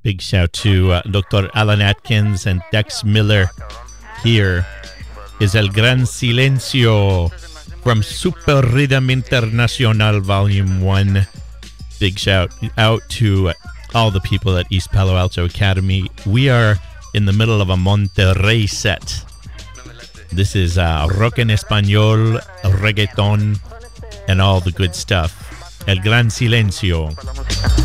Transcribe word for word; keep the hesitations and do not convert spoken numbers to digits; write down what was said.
Big shout to uh, Doctor Alan Atkins and Dex Miller. Here is El Gran Silencio from Super Rhythm Internacional Volume one. Big shout out to all the people at East Palo Alto Academy. We are in the middle of a Monterrey set. This is uh, rock en español, reggaeton, and all the good stuff. El Gran Silencio.